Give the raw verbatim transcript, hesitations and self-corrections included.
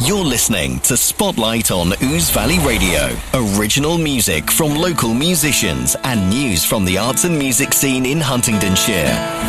You're listening to Spotlight on Ouse Valley Radio. Original music from local musicians and news from the arts and music scene in Huntingdonshire.